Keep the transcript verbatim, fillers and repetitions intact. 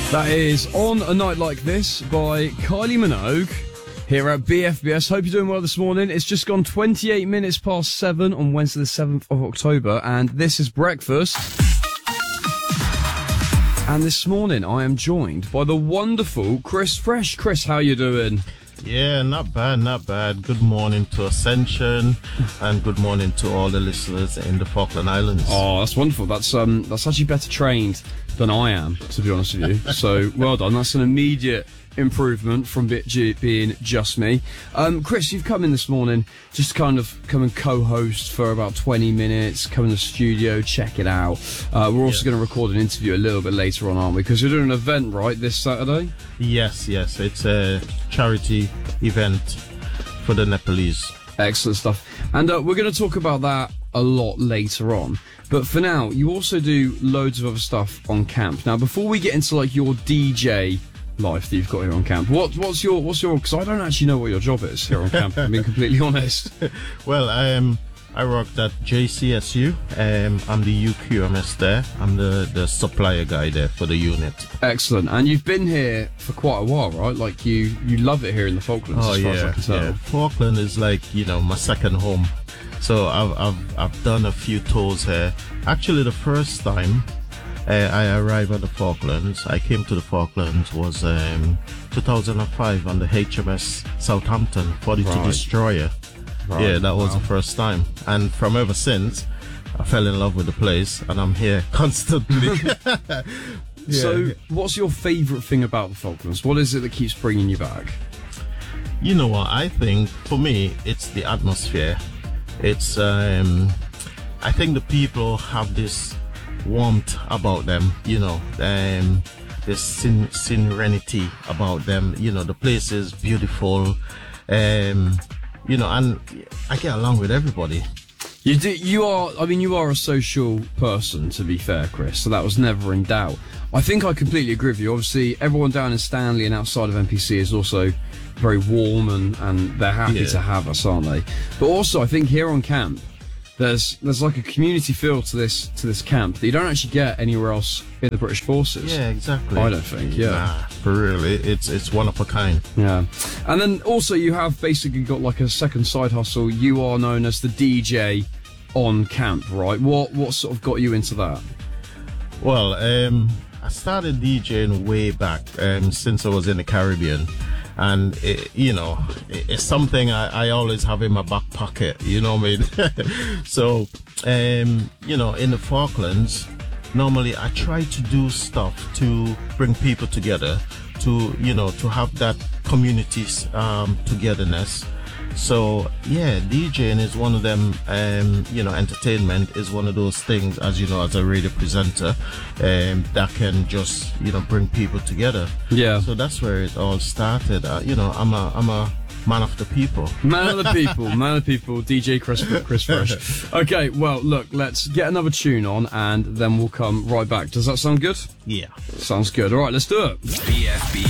That is On a Night Like This by Kylie Minogue here at B F B S. Hope you're doing well this morning. It's just gone twenty-eight minutes past seven on Wednesday the seventh of October, and this is Breakfast. And this morning I am joined by the wonderful Chris Fresh. Chris, how you doing? Yeah, not bad, not bad. Good morning to Ascension, and good morning to all the listeners in the Falkland Islands. Oh, that's wonderful. That's um, that's actually better trained than I am, to be honest with you. So well done. That's an immediate improvement from it being just me. Um, Chris, you've come in this morning just to kind of come and co-host for about twenty minutes, come in the studio, check it out. Uh, we're also yeah. going to record an interview a little bit later on, aren't we? Because we're doing an event, right, this Saturday? Yes, yes. It's a charity event for the Nepalese. Excellent stuff. And uh, we're going to talk about that a lot later on. But for now, you also do loads of other stuff on camp. Now, before we get into like your D J life that you've got here on camp, what what's your what's your? Because I don't actually know what your job is here on camp. I'm being completely honest. Well, I am. I worked at J C S U. Um, I'm the U Q M S there. I'm the the supplier guy there for the unit. Excellent. And you've been here for quite a while, right? Like you you love it here in the Falklands. Oh as far yeah, as I can tell. yeah. Falkland is like, you know, my second home. So I've I've I've done a few tours here. Actually, the first time uh, I arrived at the Falklands, I came to the Falklands was um, two thousand five on the H M S Southampton, forty-two Right. destroyer. Right. Yeah, that was Wow. the first time, and from ever since, I fell in love with the place, and I'm here constantly. Yeah. So, what's your favourite thing about the Falklands? What is it that keeps bringing you back? You know what? I think for me, it's the atmosphere. It's, um, I think the people have this warmth about them, you know, um, this sen- serenity about them. You know, the place is beautiful, um, you know, and I get along with everybody. You do. You are. I mean, you are a social person, to be fair, Chris. So that was never in doubt. I think I completely agree with you. Obviously, everyone down in Stanley and outside of N P C is also very warm, and, and they're happy Yeah. to have us, aren't they? But also, I think here on camp, there's there's like a community feel to this to this camp that you don't actually get anywhere else in the British Forces. Yeah, exactly. I don't think. Yeah. Nah, for real, it, it's it's one of a kind. Yeah. And then also you have basically got like a second side hustle. You are known as the D J on camp, right? What what sort of got you into that? Well, um, I started DJing way back um, since I was in the Caribbean, and it, you know, it, it's something I, I always have in my back pocket. You know what I mean? So, um, you know, in the Falklands, normally I try to do stuff to bring people together, to you know, to have that community um, togetherness. So yeah, DJing is one of them. Um, you know, entertainment is one of those things, as you know, as a radio presenter, um, that can just you know bring people together. Yeah. So that's where it all started. Uh, you know, I'm a I'm a man of the people. Man of the people, man of the people, D J Chris, Chris Fresh. Okay, well, look, let's get another tune on and then we'll come right back. Does that sound good? Yeah. Sounds good. All right, let's do it. B F B